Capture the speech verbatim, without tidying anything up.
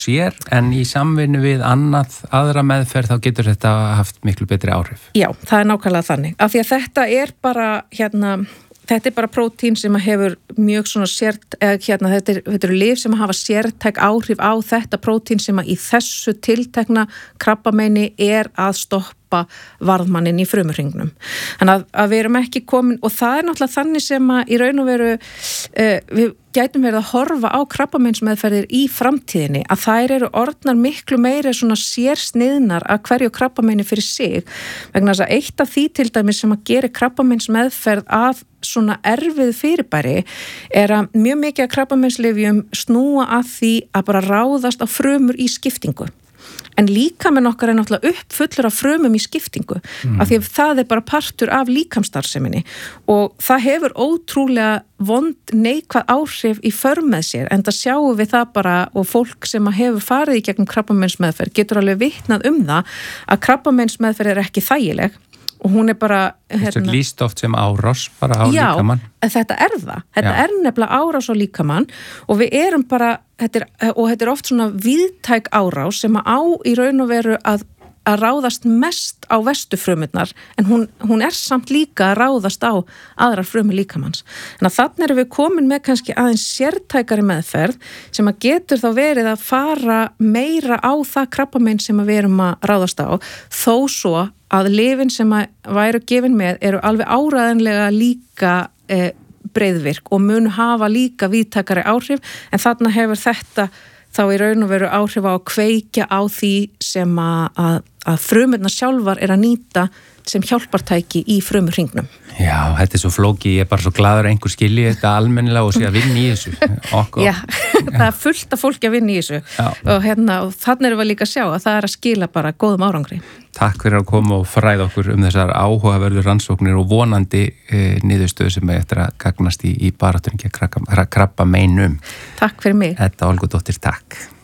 sér en í samvinnu við annað aðra meðferð þá getur þetta haft miklu betri áhrif. Já, það er nákvæmlega þannig. Af því að þetta er bara, hérna, þetta er bara prótín sem hefur mjög svona sért, eða hérna, þetta er, þetta eru lyf sem hafa sértæk áhrif á þetta prótín sem að í þessu tiltekna krabbameini er að stoppa varðmanninn í frumuhringnum. Þannig að, að við erum ekki komin, og það er náttúrulega þannig sem að í raun og veru uh, við gætum verið að horfa á krabbameinsmeðferðir í framtíðinni, að þær eru orðnar miklu meiri svona sérsniðnar að hverju krabbameini fyrir sig, vegna þess að eitt af því til dæmis sem að gera krabbameinsmeðferð að svona erfið fyrirbæri er að mjög mikið af krabbameinslyfjum snúa að því að bara ráðast á frumur í skiptingu. En líkaminn okkar er náttúrulega uppfullur af frumum í skiptingu, mm. af því að það er bara partur af líkamsstarfseminni og það hefur ótrúlega vond neikvæð áhrif í för með sér, en það sjáum við það bara, og fólk sem hefur farið í gegnum krabbameinsmeðferð getur alveg vitnað um það að krabbameinsmeðferð er ekki þægileg og hún er bara Þetta er líst oft sem árás bara á já, líkamann. Já, þetta er það. Þetta já. er nefnilega árás á líkamann og við erum bara, þetta er, og þetta er oft svona víðtæk árás sem á í raun og veru að, að ráðast mest á vestufrumurnar, en hún, hún er samt líka að ráðast á aðrar frumur líkamanns. Þannig að þannig erum við komin með kannski aðeins sértækari meðferð sem að getur þá verið að fara meira á það krabbamein sem við erum að ráðast á, þó svo að lyfin sem að væru gefin með eru alveg áræðanlega líka e, breiðvirk og mun hafa líka víðtækari áhrif, en þarna hefur þetta þá í raun og veru áhrif á að kveikja á því sem að, að, að frumurnar sjálfar er að nýta sem hjálpartæki í frumuhringnum. Já, þetta er svo flóki, ég er bara svo glaður að einhver skilji þetta almennilega og sé að vinna í þessu. Okkur. Já, það er fullt af fólki að vinna í þessu og, hérna, og þannig erum við líka að sjá að það er að skila bara góðum árangri. Takk fyrir að koma og fræða okkur um þessar áhugaverður rannsóknir og vonandi e, niðurstöðu sem er eftir að gagnast í, í baráttunni gegn krabbameinum. Takk fyrir mig. Edda Olgudóttir, takk.